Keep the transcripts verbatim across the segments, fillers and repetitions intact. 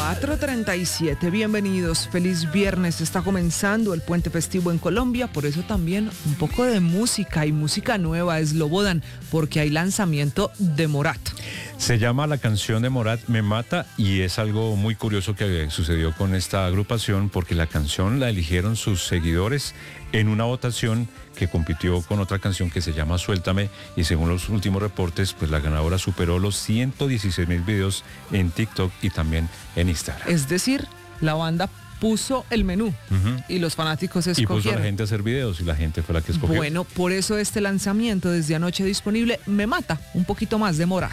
cuatro treinta y siete, bienvenidos, feliz viernes, está comenzando el puente festivo en Colombia, por eso también un poco de música y música nueva, Slobodan, porque hay lanzamiento de Morat. Se llama la canción de Morat Me Mata y es algo muy curioso que sucedió con esta agrupación porque la canción la eligieron sus seguidores en una votación que compitió con otra canción que se llama Suéltame y según los últimos reportes pues la ganadora superó los ciento dieciséis mil videos en TikTok y también en Instagram. Es decir, la banda puso el menú uh-huh. y los fanáticos escogieron. Y puso a la gente a hacer videos y la gente fue la que escogió. Bueno, por eso este lanzamiento desde anoche disponible, Me Mata, un poquito más de Morat.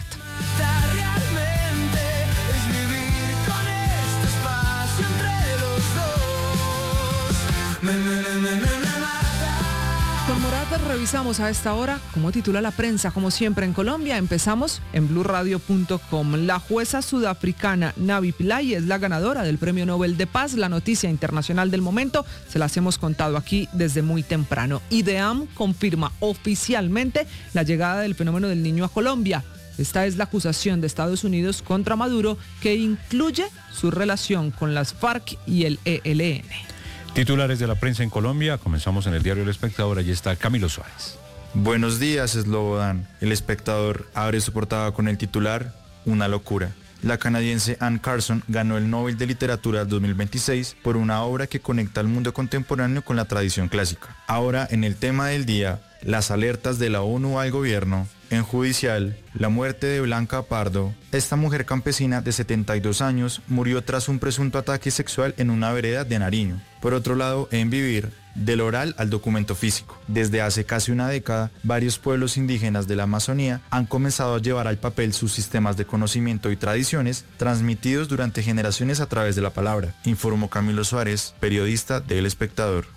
Con Morat revisamos a esta hora cómo titula la prensa, como siempre en Colombia. Empezamos en blue radio punto com. La jueza sudafricana Navi Pillay es la ganadora del Premio Nobel de Paz. La noticia internacional del momento se las hemos contado aquí desde muy temprano. IDEAM confirma oficialmente la llegada del fenómeno del Niño a Colombia. Esta es la acusación de Estados Unidos contra Maduro, que incluye su relación con las FARC y el E L N. Titulares de la prensa en Colombia, comenzamos en el diario El Espectador, allí está Camilo Suárez. Buenos días, Slobodan. El Espectador abre su portada con el titular, Una locura. La canadiense Anne Carson ganó el Nobel de Literatura dos mil veintiséis por una obra que conecta al mundo contemporáneo con la tradición clásica. Ahora, en el tema del día, las alertas de la ONU al gobierno. En judicial, la muerte de Blanca Pardo. Esta mujer campesina de setenta y dos años murió tras un presunto ataque sexual en una vereda de Nariño. Por otro lado, en Vivir, del oral al documento físico. Desde hace casi una década, varios pueblos indígenas de la Amazonía han comenzado a llevar al papel sus sistemas de conocimiento y tradiciones transmitidos durante generaciones a través de la palabra, informó Camilo Suárez, periodista de El Espectador.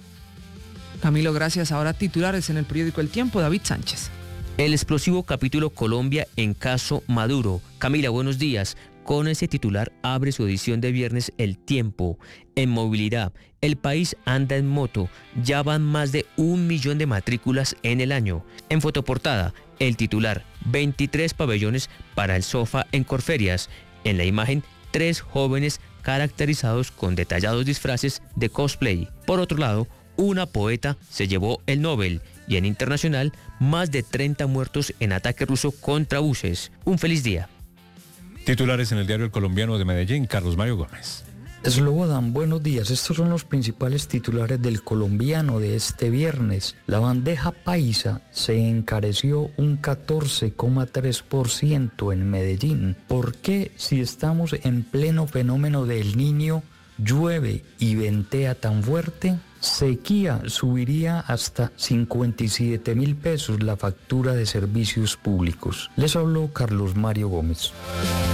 Camilo, gracias. Ahora titulares en el periódico El Tiempo, David Sánchez. El explosivo capítulo Colombia en caso Maduro. Camila, buenos días. Con ese titular abre su edición de viernes El Tiempo. En movilidad, el país anda en moto. Ya van más de un millón de matrículas en el año. En fotoportada, el titular, veintitrés pabellones para el sofá en Corferias. En la imagen, tres jóvenes caracterizados con detallados disfraces de cosplay. Por otro lado, una poeta se llevó el Nobel. Y en internacional, más de treinta muertos en ataque ruso contra buses. Un feliz día. Titulares en el diario El Colombiano de Medellín, Carlos Mario Gómez. Slobodan, buenos días. Estos son los principales titulares del Colombiano de este viernes. La bandeja paisa se encareció un catorce coma tres por ciento en Medellín. ¿Por qué, si estamos en pleno fenómeno del Niño, llueve y ventea tan fuerte? Sequía subiría hasta cincuenta y siete mil pesos la factura de servicios públicos. Les habló Carlos Mario Gómez.